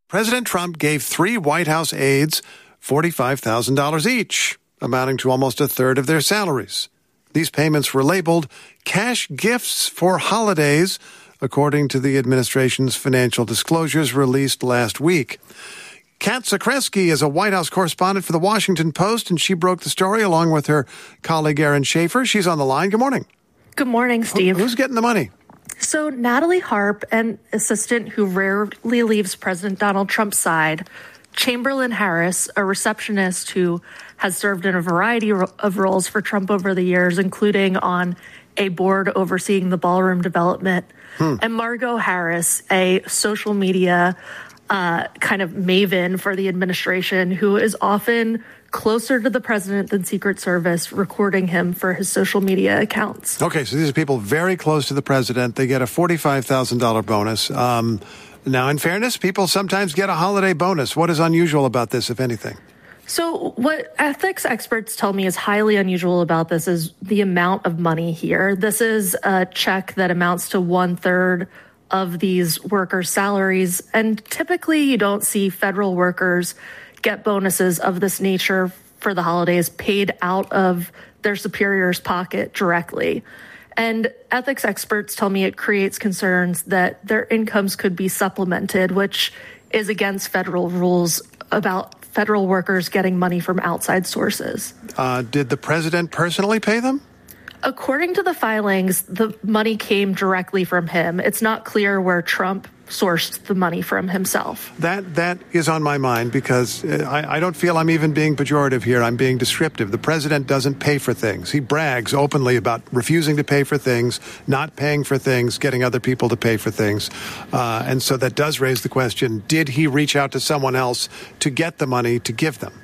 President Trump gave 3 White House aides $45,000 each, amounting to almost a third of their salaries. These payments were labeled cash gifts for holidays, according to the administration's financial disclosures released last week. Kat Zakrzewski is a White House correspondent for The Washington Post, and she broke the story along with her colleague Aaron Schaefer. She's on the line. Good morning. Good morning, Steve. Who's getting the money? So Natalie Harp, an assistant who rarely leaves President Donald Trump's side, Chamberlain Harris, a receptionist who has served in a variety of roles for Trump over the years, including on a board overseeing the ballroom development, and Margot Harris, a social media kind of maven for the administration who is often closer to the president than Secret Service, recording him for his social media accounts. Okay, so these are people very close to the president. They get a $45,000 bonus. Now, in fairness, people sometimes get a holiday bonus. What is unusual about this, if anything? So what ethics experts tell me is highly unusual about this is the amount of money here. This is a check that amounts to 1/3 of these workers' salaries. And typically you don't see federal workers get bonuses of this nature for the holidays paid out of their superior's pocket directly. And ethics experts tell me it creates concerns that their incomes could be supplemented, which is against federal rules about federal workers getting money from outside sources. Did the president personally pay them? According to the filings, the money came directly from him. It's not clear where Trump sourced the money from himself. That is on my mind because I don't feel I'm even being pejorative here. I'm being descriptive. The president doesn't pay for things. He brags openly about refusing to pay for things, not paying for things, getting other people to pay for things. And so that does raise the question, did he reach out to someone else to get the money to give them?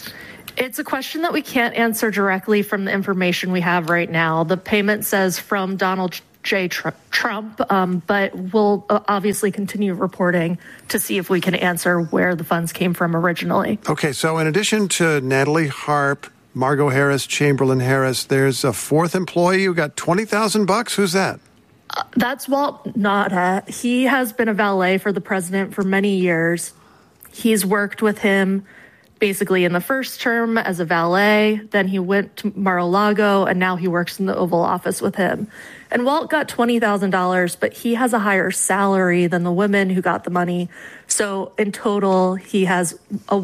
It's a question that we can't answer directly from the information we have right now. The payment says from Donald J. Trump, but we'll obviously continue reporting to see if we can answer where the funds came from originally. Okay, so in addition to Natalie Harp, Margot Harris, Chamberlain Harris, there's a fourth employee who got $20,000. Who's that? That's Walt Nauta. He has been a valet for the president for many years. He's worked with him basically in the first term as a valet, then he went to Mar-a-Lago, and now he works in the Oval Office with him. And Walt got $20,000, but he has a higher salary than the women who got the money. So in total, he has a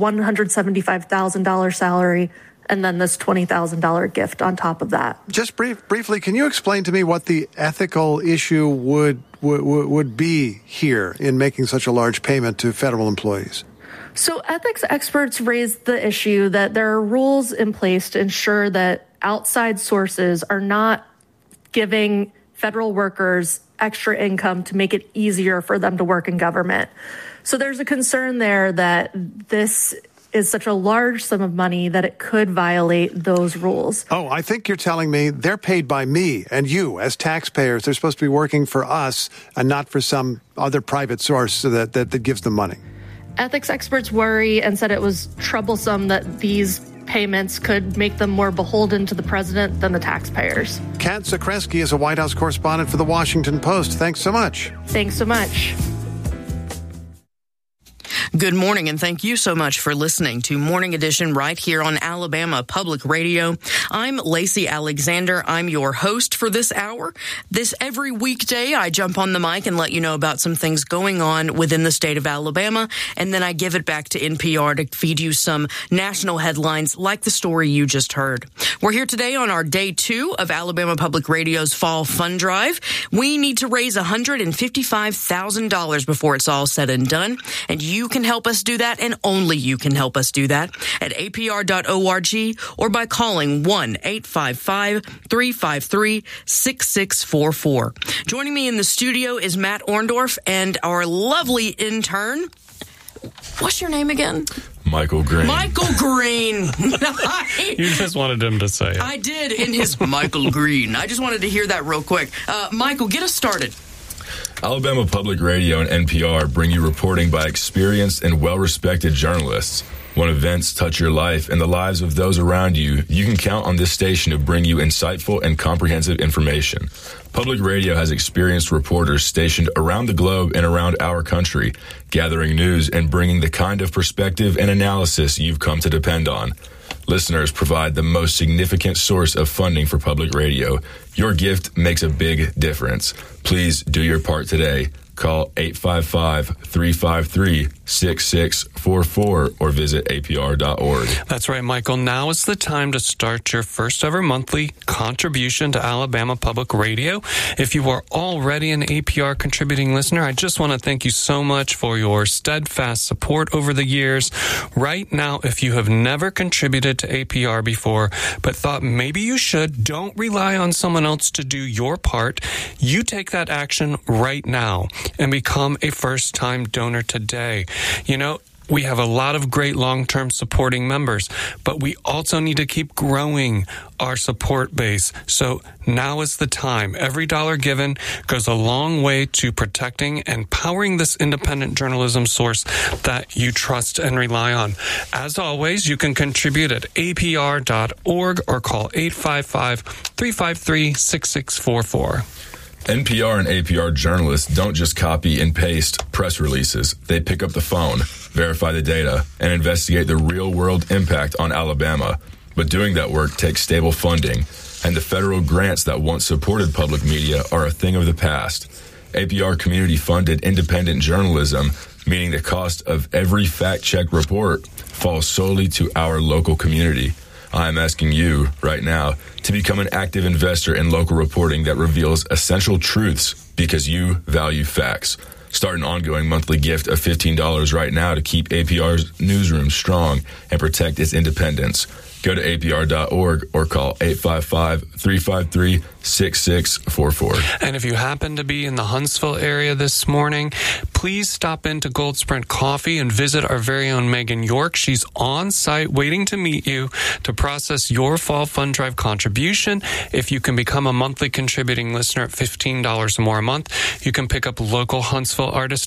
$175,000 salary and then this $20,000 gift on top of that. Just briefly, can you explain to me what the ethical issue would be here in making such a large payment to federal employees? So ethics experts raised the issue that there are rules in place to ensure that outside sources are not giving federal workers extra income to make it easier for them to work in government. So there's a concern there that this is such a large sum of money that it could violate those rules. Oh, I think you're telling me they're paid by me and you as taxpayers. They're supposed to be working for us and not for some other private source that gives them money. Ethics experts worry and said it was troublesome that these payments could make them more beholden to the president than the taxpayers. Kat Zakrzewski is a White House correspondent for The Washington Post. Thanks so much. Thanks so much. Good morning, and thank you so much for listening to Morning Edition right here on Alabama Public Radio. I'm Lacey Alexander. I'm your host for this hour. Every weekday, I jump on the mic and let you know about some things going on within the state of Alabama, and then I give it back to NPR to feed you some national headlines like the story you just heard. We're here today on our day 2 of Alabama Public Radio's Fall Fund Drive. We need to raise $155,000 before it's all said and done, and you can help us do that, and only you can help us do that at apr.org or by calling 1-855-353-6644. Joining me in the studio is Matt Orndorff and our lovely intern. What's your name again? Michael Green. Michael Green. You just wanted him to say it. I did, in his Michael Green. I just wanted to hear that real quick. Michael, get us started. Alabama Public Radio and NPR bring you reporting by experienced and well-respected journalists. When events touch your life and the lives of those around you, you can count on this station to bring you insightful and comprehensive information. Public Radio has experienced reporters stationed around the globe and around our country, gathering news and bringing the kind of perspective and analysis you've come to depend on. Listeners provide the most significant source of funding for public radio. Your gift makes a big difference. Please do your part today. Call 855-353-6644 or visit apr.org. That's right, Michael. Now is the time to start your first ever monthly contribution to Alabama Public Radio. If you are already an APR contributing listener, I just want to thank you so much for your steadfast support over the years. Right now, if you have never contributed to APR before, but thought maybe you should, don't rely on someone else to do your part. You take that action right now and become a first-time donor today. You know, we have a lot of great long-term supporting members, but we also need to keep growing our support base. So now is the time. Every dollar given goes a long way to protecting and powering this independent journalism source that you trust and rely on. As always, you can contribute at apr.org or call 855-353-6644. NPR and APR journalists don't just copy and paste press releases. They pick up the phone, verify the data, and investigate the real-world impact on Alabama. But doing that work takes stable funding, and the federal grants that once supported public media are a thing of the past. APR community-funded independent journalism, meaning the cost of every fact-check report, falls solely to our local community. I'm asking you right now to become an active investor in local reporting that reveals essential truths because you value facts. Start an ongoing monthly gift of $15 right now to keep APR's newsroom strong and protect its independence. Go to apr.org or call 855-353-6644. And if you happen to be in the Huntsville area this morning, please stop into Gold Sprint Coffee and visit our very own Megan York. She's on site waiting to meet you to process your Fall Fund Drive contribution. If you can become a monthly contributing listener at $15 or more a month, you can pick up local Huntsville artist